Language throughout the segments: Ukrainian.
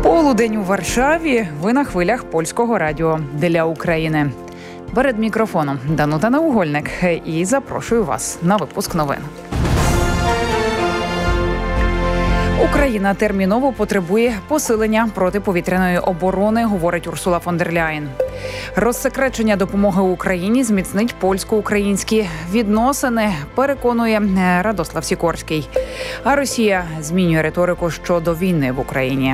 Полудень у Варшаві. Ви на хвилях Польського радіо для України. Перед мікрофоном Данута Наугольник і запрошую вас на випуск новин. Україна терміново потребує посилення протиповітряної оборони, говорить Урсула фон дер Ляєн. Розсекречення допомоги Україні зміцнить польсько-українські відносини, переконує Радослав Сікорський. А Росія змінює риторику щодо війни в Україні.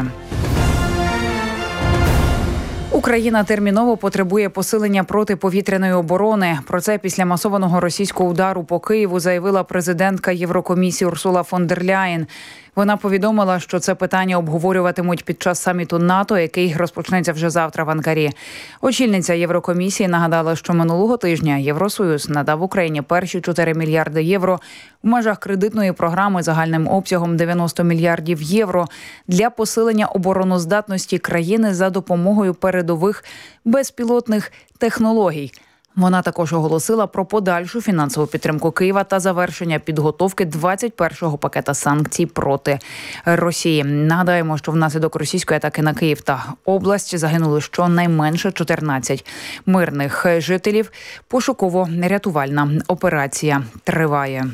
Україна терміново потребує посилення протиповітряної оборони. Про це після масованого російського удару по Києву заявила президентка Єврокомісії Урсула фон дер Ляєн. Вона повідомила, що це питання обговорюватимуть під час саміту НАТО, який розпочнеться вже завтра в Анкарі. Очільниця Єврокомісії нагадала, що минулого тижня Євросоюз надав Україні перші 4 мільярди євро в межах кредитної програми загальним обсягом 90 мільярдів євро для посилення обороноздатності країни за допомогою передових безпілотних технологій. Вона також оголосила про подальшу фінансову підтримку Києва та завершення підготовки 21-го пакета санкцій проти Росії. Нагадаємо, що внаслідок російської атаки на Київ та область загинули щонайменше 14 мирних жителів. Пошуково-рятувальна операція триває.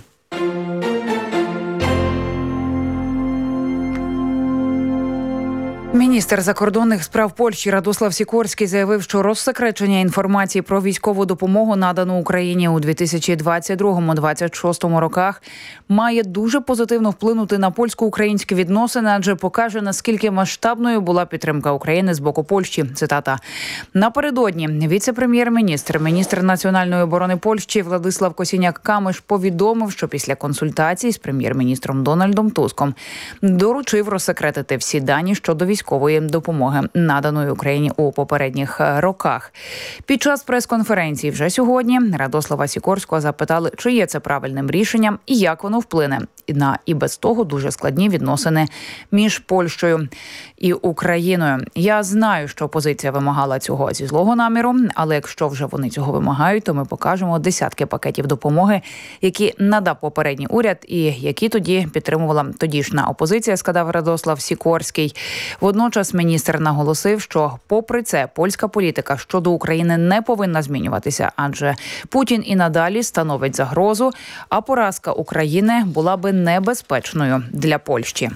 Міністр закордонних справ Польщі Радослав Сікорський заявив, що розсекречення інформації про військову допомогу, надану Україні у 2022-2026 роках, має дуже позитивно вплинути на польсько-українські відносини, адже покаже, наскільки масштабною була підтримка України з боку Польщі. Цитата. Напередодні віце-прем'єр-міністр, міністр національної оборони Польщі Владислав Косіняк-Камиш повідомив, що після консультацій з прем'єр-міністром Дональдом Туском доручив розсекретити всі дані щодо військової допомоги, наданої Україні у попередніх роках. Під час прес-конференції вже сьогодні Радослава Сікорського запитали, чи є це правильним рішенням і як воно вплине на і без того дуже складні відносини між Польщею і Україною. Я знаю, що опозиція вимагала цього зі злого наміру, але якщо вже вони цього вимагають, то ми покажемо десятки пакетів допомоги, які надав попередній уряд і які тоді підтримувала тодішня опозиція, сказав Радослав Сікорський. Водночас міністр наголосив, що попри це польська політика щодо України не повинна змінюватися, адже Путін і надалі становить загрозу, а поразка України була би небезпечною для Польщі.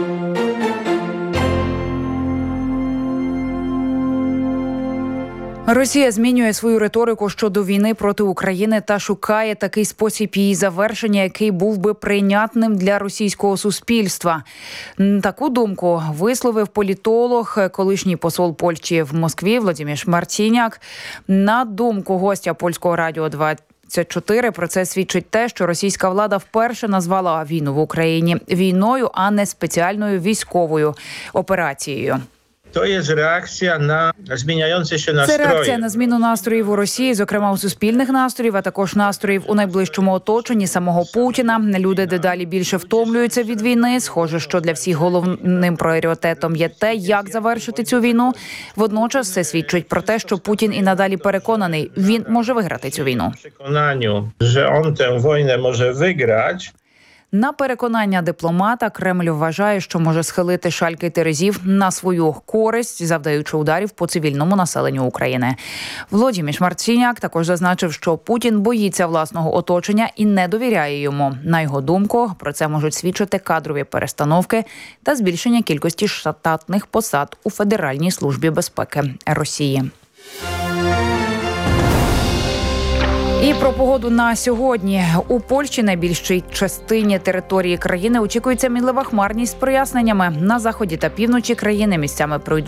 Росія змінює свою риторику щодо війни проти України та шукає такий спосіб її завершення, який був би прийнятним для російського суспільства. Таку думку висловив політолог, колишній посол Польщі в Москві Владимир Марціняк. На думку гостя Польського радіо 24, про це свідчить те, що російська влада вперше назвала війну в Україні війною, а не спеціальною військовою операцією. To jest reakcja na zmieniające się nastroje. Це реакція на зміну настроїв у Росії, зокрема у суспільних настроїв, а також настроїв у найближчому оточенні самого Путіна. Люди дедалі більше втомлюються від війни. Схоже, що для всіх головним пріоритетом є те, як завершити цю війну. Водночас це свідчить про те, що Путін і надалі переконаний, він може виграти цю війну. Переконанню, що він цю війну може виграти. На переконання дипломата, Кремль вважає, що може схилити шальки терезів на свою користь, завдаючи ударів по цивільному населенню України. Владимир Марціняк також зазначив, що Путін боїться власного оточення і не довіряє йому. На його думку, про це можуть свідчити кадрові перестановки та збільшення кількості штатних посад у Федеральній службі безпеки Росії. І про погоду на сьогодні. У Польщі, найбільшій частині території країни, очікується мінлива хмарність з проясненнями. На заході та півночі країни місцями пройдуть